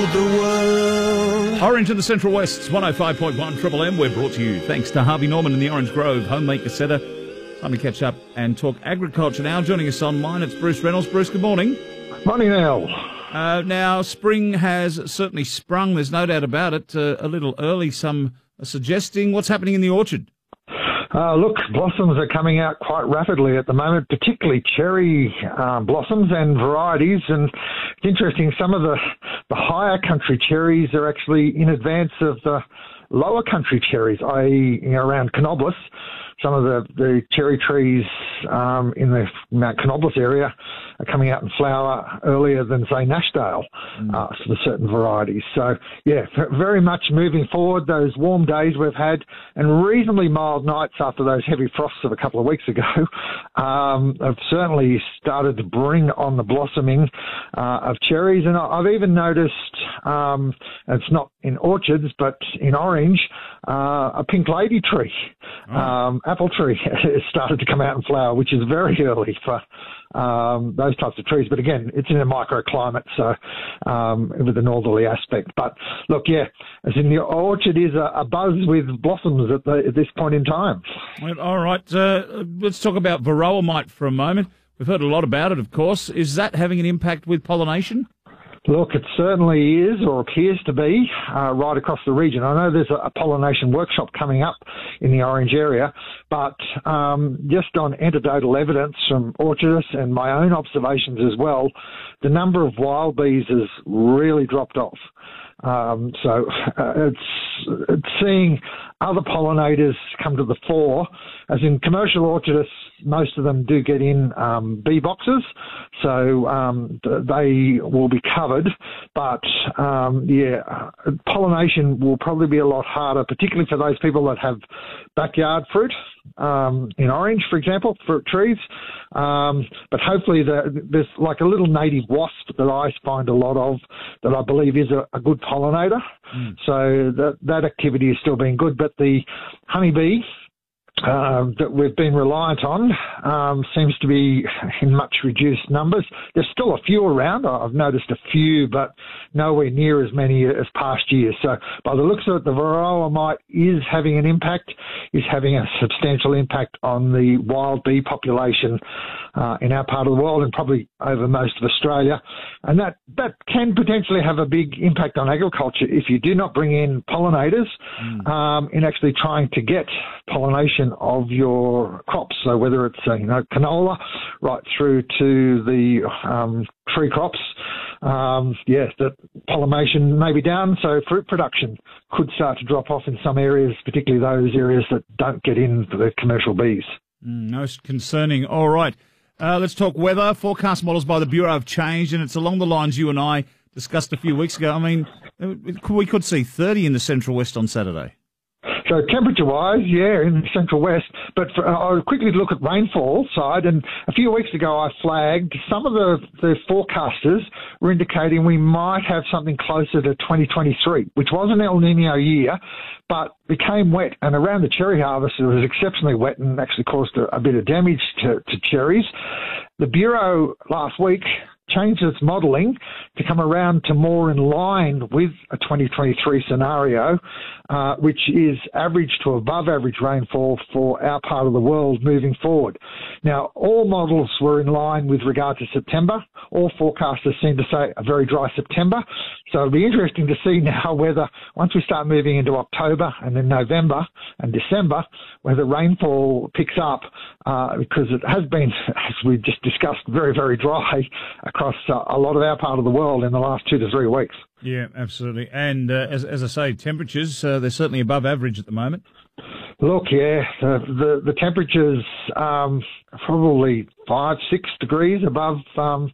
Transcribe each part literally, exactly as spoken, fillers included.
The world. Orange in the Central West's one oh five point one Triple M. We're brought to you thanks to Harvey Norman in the Orange Grove, Homemaker Centre. Time to catch up and talk agriculture now. Joining us online, it's Bruce Reynolds. Bruce, good morning. Morning, Al. Uh, now, spring has certainly sprung, there's no doubt about it. Uh, a little early, some are suggesting. What's happening in the orchard? Uh, look, blossoms are coming out quite rapidly at the moment, particularly cherry uh, blossoms and varieties. And it's interesting, some of the, the higher country cherries are actually in advance of the lower country cherries, that is, you know, around Canobolas. Some of the, the cherry trees um, in the Mount Canobolas area are coming out in flower earlier than, say, Nashdale mm. uh, for certain varieties. So, yeah, very much moving forward. Those warm days we've had and reasonably mild nights after those heavy frosts of a couple of weeks ago um, have certainly started to bring on the blossoming uh, of cherries. And I've even noticed, um, it's not in orchards, but in Orange, uh, a pink lady tree. Oh. Um, apple tree has started to come out and flower, which is very early for um, those types of trees. But again, it's in a microclimate, so um, with a northerly aspect. But look, yeah, as in the orchard is a, a buzz with blossoms at, the, at this point in time. Well, all right, uh, let's talk about varroa mite for a moment. We've heard a lot about it, of course. Is that having an impact with pollination? Look, it certainly is, or appears to be, uh, right across the region. I know there's a, a pollination workshop coming up in the Orange area, but um, just on anecdotal evidence from orchardists and my own observations as well, the number of wild bees has really dropped off. Um, so uh, it's, it's seeing other pollinators come to the fore. As in commercial orchardists, most of them do get in um, bee boxes, so um, they will be covered. But um, yeah, pollination will probably be a lot harder, particularly for those people that have backyard fruit. Um, in Orange, for example, fruit trees. Um, but hopefully the, there's like a little native wasp that I find a lot of that I believe is a, a good pollinator. Mm. So that, that activity is still being good. But the honeybee uh, that we've been reliant on um, seems to be in much reduced numbers. There's still a few around. I've noticed a few, but nowhere near as many as past years. So by the looks of it, the varroa mite is having an impact, is having a substantial impact on the wild bee population uh, in our part of the world and probably over most of Australia. And that, that can potentially have a big impact on agriculture if you do not bring in pollinators mm. um, in actually trying to get pollination of your crops. So whether it's, uh, you know, canola right through to the um, tree crops, um, yes, the pollination may be down, so fruit production could start to drop off in some areas, particularly those areas that don't get in for the commercial bees. Mm, most concerning. All right. Uh, let's talk weather. Forecast models by the Bureau have changed, and it's along the lines you and I discussed a few weeks ago. I mean, we could see thirty in the Central West on Saturday. So temperature-wise, yeah, in the Central West. But for, uh, I'll quickly look at rainfall side. And a few weeks ago, I flagged some of the, the forecasters were indicating we might have something closer to twenty twenty-three, which was an El Nino year, but became wet. And around the cherry harvest, it was exceptionally wet and actually caused a, a bit of damage to, to cherries. The Bureau last week changed its modelling to come around to more in line with a twenty twenty-three scenario, uh, which is average to above average rainfall for our part of the world moving forward. Now, all models were in line with regard to September. All forecasters seem to say a very dry September. So it'll be interesting to see now whether, once we start moving into October and then November and December, whether rainfall picks up, uh, because it has been, as we just discussed, very, very dry across uh, a lot of our part of the world in the last two to three weeks. Yeah, absolutely. And uh, as, as I say, temperatures, uh, they're certainly above average at the moment. Look, yeah, the the, the temperatures um, probably five, six degrees above um,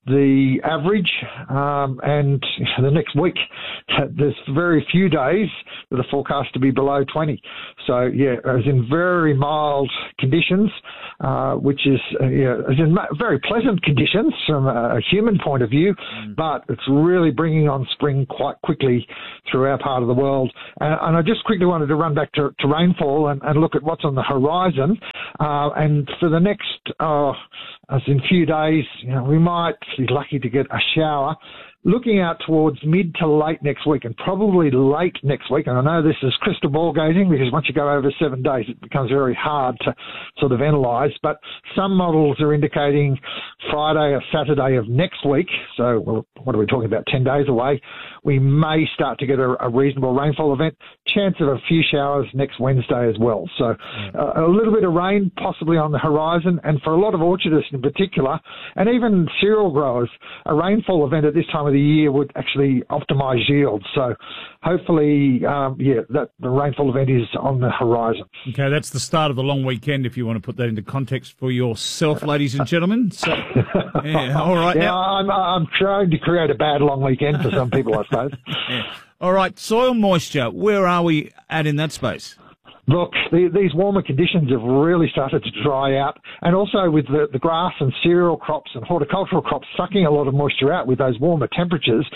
the average, um, and the next week there's very few days that are forecast to be below twenty. So yeah, as in very mild conditions, uh, which is uh, yeah, as in very pleasant conditions from a human point of view, mm. but it's really bringing on spring quite quickly through our part of the world. And, and I just quickly wanted to run back to, to rainfall and, and look at what's on the horizon. Uh, and for the next, uh, as in few days, you know, we might be lucky to get a shower. looking out towards mid to late next week, and probably late next week, and I know this is crystal ball gazing because once you go over seven days, it becomes very hard to sort of analyse, but some models are indicating Friday or Saturday of next week, so well, what are we talking about, ten days away, we may start to get a, a reasonable rainfall event. Chance of a few showers next Wednesday as well. So uh, a little bit of rain possibly on the horizon, and for a lot of orchardists in particular, and even cereal growers, a rainfall event at this time of the year would actually optimise yield. So hopefully, um, yeah, that the rainfall event is on the horizon. Okay, that's the start of the long weekend, if you want to put that into context for yourself, ladies and gentlemen. So, yeah, all right. Yeah, now, I'm, I'm trying to create a bad long weekend for some people, I suppose. Yeah. All right, soil moisture, where are we at in that space? Look, the, these warmer conditions have really started to dry out, and also with the, the grass and cereal crops and horticultural crops sucking a lot of moisture out with those warmer temperatures.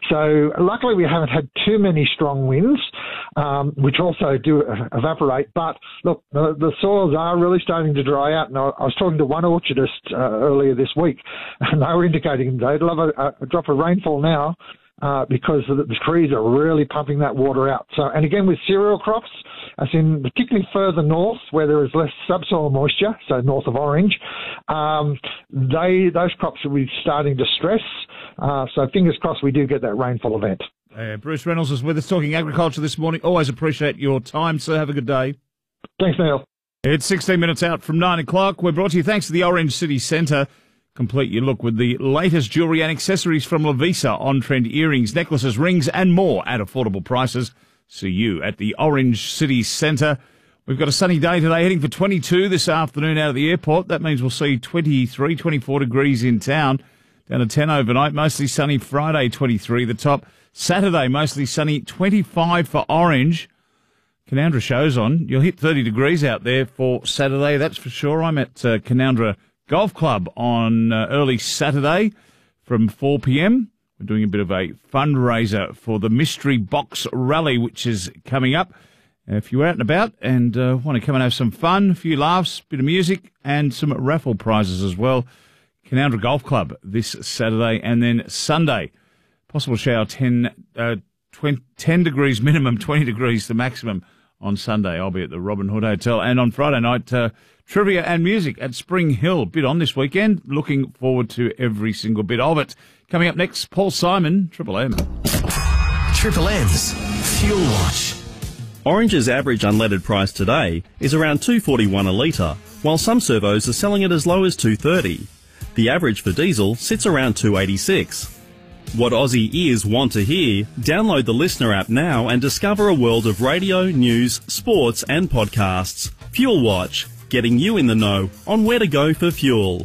So luckily we haven't had too many strong winds, um, which also do evaporate. But look, the, the soils are really starting to dry out. And I, I was talking to one orchardist uh, earlier this week, and they were indicating they'd love a, a drop of rainfall now. Uh, because the, the trees are really pumping that water out. So, and again with cereal crops, as in particularly further north where there is less subsoil moisture, so north of Orange, um, they those crops will be starting to stress. Uh, so fingers crossed we do get that rainfall event. Uh, Bruce Reynolds is with us talking agriculture this morning. Always appreciate your time, sir. Have a good day. Thanks, Neil. It's sixteen minutes out from nine o'clock. We're brought to you thanks to the Orange City Centre. Complete your look with the latest jewellery and accessories from Lavisa, on-trend earrings, necklaces, rings and more at affordable prices. See you at the Orange City Centre. We've got a sunny day today, heading for twenty-two this afternoon out of the airport. That means we'll see twenty-three, twenty-four degrees in town, down to ten overnight. Mostly sunny Friday, twenty-three the top. Saturday, mostly sunny, twenty-five for Orange. Canowindra show's on. You'll hit thirty degrees out there for Saturday, that's for sure. I'm at uh, Canowindra Golf Club on uh, early Saturday from four p.m. We're doing a bit of a fundraiser for the Mystery Box Rally, which is coming up. If you're out and about and uh, want to come and have some fun, a few laughs, bit of music, and some raffle prizes as well. Canowindra Golf Club this Saturday, and then Sunday, possible shower ten, uh, twenty, ten degrees minimum, twenty degrees the maximum on Sunday. I'll be at the Robin Hood Hotel, and on Friday night, uh, trivia and music at Spring Hill. Bit on this weekend. Looking forward to every single bit of it. Coming up next, Paul Simon, Triple M. Triple M's Fuel Watch. Orange's average unleaded price today is around two forty-one a litre, while some servos are selling it as low as two thirty. The average for diesel sits around two eighty-six. What Aussie ears want to hear? Download the Listener app now and discover a world of radio, news, sports and podcasts. Fuel Watch, getting you in the know on where to go for fuel.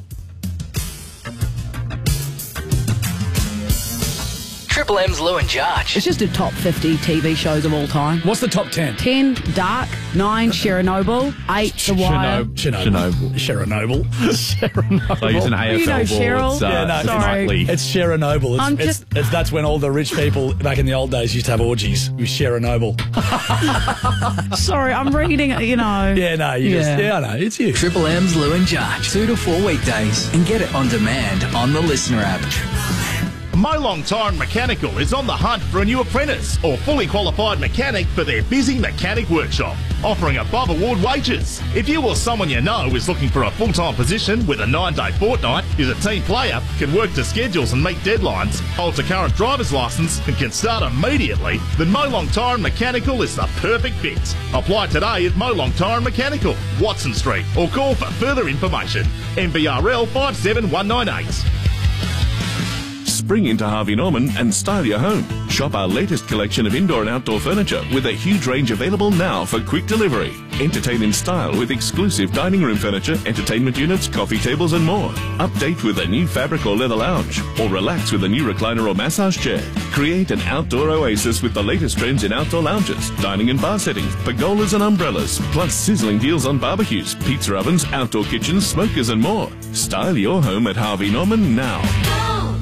Triple M's Lou and Jarge. It's just a top fifty T V shows of all time. What's the top ten? ten, Dark. nine, Chernobyl. eight, The Wire. Chernobyl. Chernobyl. Chernobyl. They use an A F L You know ball. Cheryl. It's, uh, Yeah, no, it's sorry. nightly. It's Chernobyl. It's, I'm it's, just- it's, that's when all the rich people back in the old days used to have orgies with Chernobyl. Sorry, I'm reading it, you know. Yeah, no, you just, Yeah. yeah, I know, it's you. Triple M's Lou and Jarge. Two to four weekdays. And get it on demand on the Listener app. Molong Tire and Mechanical is on the hunt for a new apprentice or fully qualified mechanic for their busy mechanic workshop, offering above award wages. If you or someone you know is looking for a full-time position with a nine-day fortnight, is a team player, can work to schedules and meet deadlines, holds a current driver's license and can start immediately, then Molong Tire and Mechanical is the perfect fit. Apply today at Molong Tire and Mechanical, Watson Street, or call for further information. M B R L five seven one nine eight. Spring into Harvey Norman and style your home. Shop our latest collection of indoor and outdoor furniture with a huge range available now for quick delivery. Entertain in style with exclusive dining room furniture, entertainment units, coffee tables and more. Update with a new fabric or leather lounge, or relax with a new recliner or massage chair. Create an outdoor oasis with the latest trends in outdoor lounges, dining and bar settings, pergolas and umbrellas, plus sizzling deals on barbecues, pizza ovens, outdoor kitchens, smokers and more. Style your home at Harvey Norman now.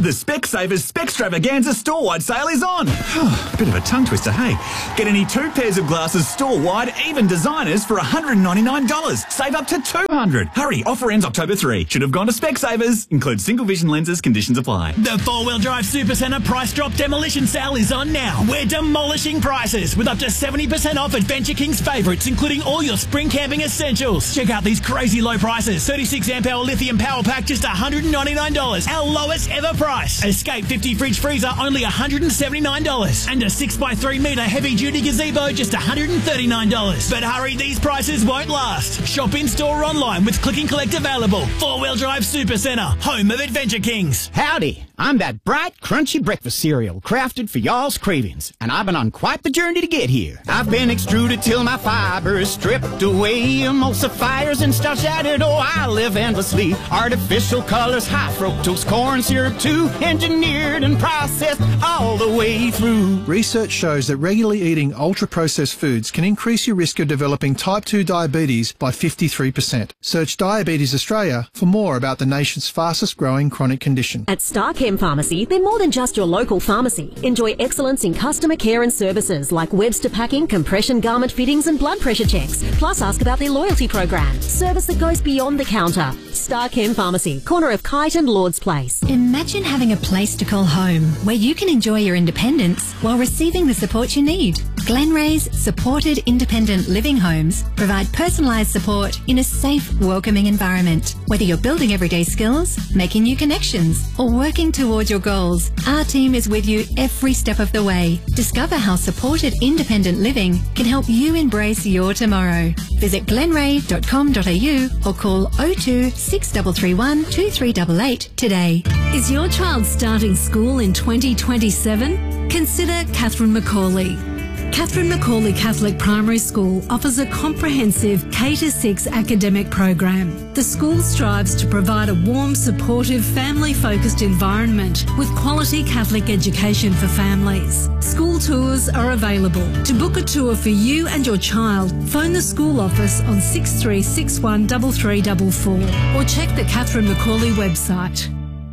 The Specsavers Specstravaganza store-wide sale is on. Bit of a tongue twister, hey? Get any two pairs of glasses store-wide, even designers, for one hundred ninety-nine dollars. Save up to two hundred dollars. Hurry, offer ends October third. Should have gone to Specsavers. Includes single vision lenses, conditions apply. The four-wheel drive Super Centre price drop demolition sale is on now. We're demolishing prices with up to seventy percent off Adventure King's favourites, including all your spring camping essentials. Check out these crazy low prices. thirty-six amp hour lithium power pack, just one hundred ninety-nine dollars. Our lowest ever price. Escape fifty fridge freezer, only one hundred seventy-nine dollars. And a six by three metre heavy duty gazebo, just one hundred thirty-nine dollars. But hurry, these prices won't last. Shop in store or online with click and collect available. Four-wheel drive Super Centre, home of Adventure Kings. Howdy, I'm that bright, crunchy breakfast cereal crafted for y'all's cravings, and I've been on quite the journey to get here. I've been extruded till my fiber is stripped away, emulsifiers and starch added, oh, I live endlessly. Artificial colors, high fructose corn syrup too, engineered and processed all the way through. Research shows that regularly eating ultra-processed foods can increase your risk of developing type two diabetes by fifty-three percent. Search Diabetes Australia for more about the nation's fastest growing chronic condition. At Starchem Pharmacy, they're more than just your local pharmacy. Enjoy excellence in customer care and services like Webster packing, compression garment fittings and blood pressure checks. Plus ask about their loyalty program. Service that goes beyond the counter. Starchem Pharmacy, corner of Kite and Lord's Place. Imagine having a place to call home where you can enjoy your independence while receiving the support you need. Glenray's supported independent living homes provide personalised support in a safe, welcoming environment. Whether you're building everyday skills, making new connections, or working towards your goals, our team is with you every step of the way. Discover how supported independent living can help you embrace your tomorrow. Visit glenray dot com dot a u or call oh two, six three three one, two three eight eight today. Is your child starting school in twenty twenty-seven? Consider Catherine Macaulay. Catherine Macaulay Catholic Primary School offers a comprehensive K to six academic program. The school strives to provide a warm, supportive, family-focused environment with quality Catholic education for families. School tours are available. To book a tour for you and your child, phone the school office on six three six one three three four four or check the Catherine Macaulay website.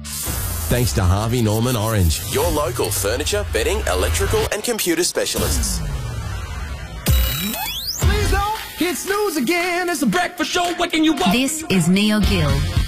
Thanks to Harvey Norman Orange, your local furniture, bedding, electrical and computer specialists. Please don't hit snooze again. It's a breakfast show waking you up. This is Neil Gill.